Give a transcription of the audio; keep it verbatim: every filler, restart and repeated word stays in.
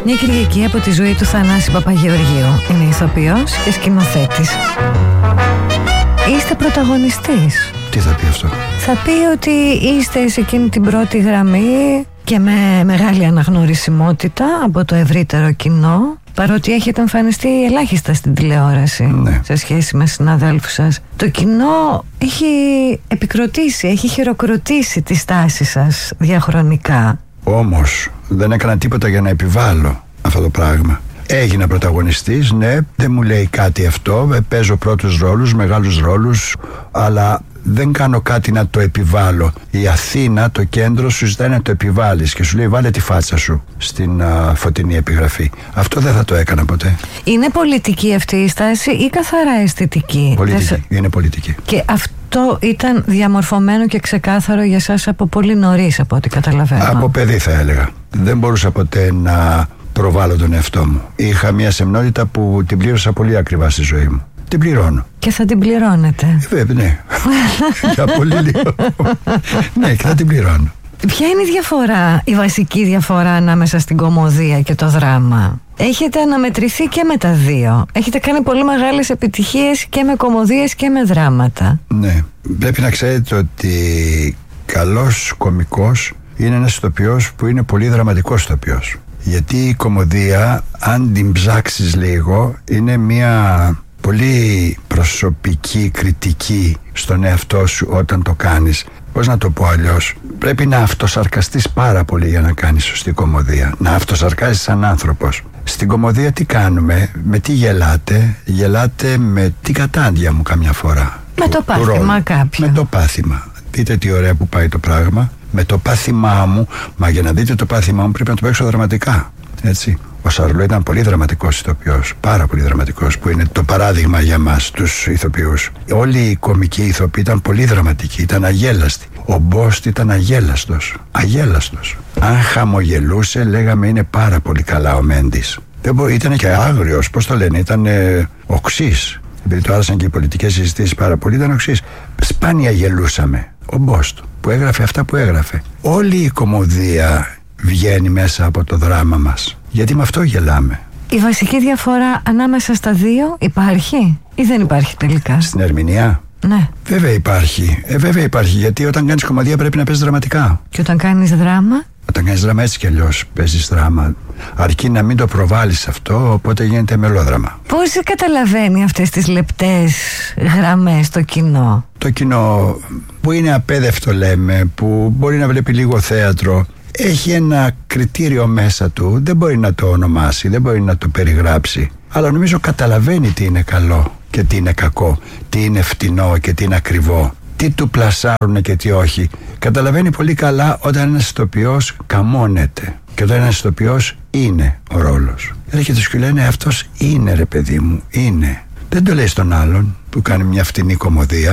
Μια Κυριακή από τη ζωή του Θανάση Παπαγεωργίου. Είναι ηθοποιός και σκηνοθέτης. Είστε πρωταγωνιστής. Τι θα πει αυτό? Θα πει ότι είστε σε εκείνη την πρώτη γραμμή και με μεγάλη αναγνωρισιμότητα από το ευρύτερο κοινό, παρότι έχετε εμφανιστεί ελάχιστα στην τηλεόραση, ναι, σε σχέση με συναδέλφους σας. Το κοινό έχει επικροτήσει, έχει χειροκροτήσει τη στάση σας διαχρονικά. Όμως δεν έκανα τίποτα για να επιβάλλω αυτό το πράγμα. Έγινα πρωταγωνιστής, ναι, δεν μου λέει κάτι αυτό. Παίζω πρώτους ρόλους, μεγάλους ρόλους, αλλά δεν κάνω κάτι να το επιβάλλω. Η Αθήνα, το κέντρο, σου ζητάει να το επιβάλλεις και σου λέει βάλε τη φάτσα σου στην α, φωτεινή επιγραφή. Αυτό δεν θα το έκανα ποτέ. Είναι πολιτική αυτή η στάση ή καθαρά αισθητική? Πολιτική, Τεσ... είναι πολιτική. Και αυτό ήταν διαμορφωμένο και ξεκάθαρο για σας από πολύ νωρίς, από ό,τι καταλαβαίνω. Από παιδί θα έλεγα. Δεν μπορούσα ποτέ να προβάλλω τον εαυτό μου. Είχα μια σεμνότητα που την πλήρωσα πολύ ακριβά στη ζωή μου. Την πληρώνω. Και θα την πληρώνετε. Ε, βέβαια, ναι. Για πολύ λίγο. Ναι, και θα την πληρώνω. Ποια είναι η διαφορά, η βασική διαφορά ανάμεσα στην κωμωδία και το δράμα? Έχετε αναμετρηθεί και με τα δύο. Έχετε κάνει πολύ μεγάλες επιτυχίες και με κωμωδίες και με δράματα. Ναι. Πρέπει να ξέρετε ότι καλός κωμικός είναι ένας ηθοποιός που είναι πολύ δραματικός ηθοποιός. Γιατί η κωμωδία, αν την ψάξεις λίγο, είναι μια πολύ προσωπική κριτική στον εαυτό σου όταν το κάνεις. Πώς να το πω αλλιώς? Πρέπει να αυτοσαρκαστείς πάρα πολύ για να κάνεις σωστή κωμωδία. Να αυτοσαρκάζεις σαν άνθρωπος. Στην κωμωδία τι κάνουμε? Με τι γελάτε? Γελάτε με την κατάντια μου καμιά φορά. Με το πάθημα κάποιο. Με το πάθημα. Δείτε τι ωραία που πάει το πράγμα. Με το πάθημά μου. Μα για να δείτε το πάθημά μου πρέπει να το παίξω δραματικά. Έτσι. Ο Σαρλό ήταν πολύ δραματικός ηθοποιός, πάρα πολύ δραματικός, που είναι το παράδειγμα για μας τους ηθοποιούς. Όλοι οι κωμικοί ηθοποιοί ήταν πολύ δραματικοί, ήταν αγέλαστοι. Ο Μπόστ ήταν αγέλαστος, αγέλαστος. Αν χαμογελούσε λέγαμε είναι πάρα πολύ καλά ο Μέντης. Δεν μπο... Ήταν και άγριος, πώς το λένε, ήταν ε, οξύς. Επειδή το άρεσαν και οι πολιτικές συζητήσεις πάρα πολύ, ήταν οξύς. Σπάνια γελούσαμε. Ο Μπόστ που έγραφε αυτά που έγραφε. Όλη η κωμωδία βγαίνει μέσα από το δράμα μας. Γιατί με αυτό γελάμε. Η βασική διαφορά ανάμεσα στα δύο υπάρχει ή δεν υπάρχει τελικά? Στην ερμηνεία? Ναι. Βέβαια υπάρχει. Ε, βέβαια υπάρχει. Γιατί όταν κάνεις κωμωδία πρέπει να παίζεις δραματικά. Και όταν κάνεις δράμα? Όταν κάνεις δράμα έτσι κι αλλιώς παίζεις δράμα. Αρκεί να μην το προβάλλεις αυτό, οπότε γίνεται μελόδραμα. Πώς καταλαβαίνει αυτές τις λεπτές γραμμές το κοινό? Το κοινό που είναι απέδευτο λέμε, που μπορεί να βλέπει λίγο θέατρο, έχει ένα κριτήριο μέσα του, δεν μπορεί να το ονομάσει, δεν μπορεί να το περιγράψει, αλλά νομίζω καταλαβαίνει τι είναι καλό και τι είναι κακό, τι είναι φτηνό και τι είναι ακριβό, τι του πλασάρουν και τι όχι. Καταλαβαίνει πολύ καλά όταν ένας ηθοποιός καμώνεται και όταν ένας ηθοποιός είναι ο ρόλος. Έρχεται και λένε αυτός είναι ρε παιδί μου, είναι. Δεν το λέει στον άλλον που κάνει μια φτηνή κωμωδία.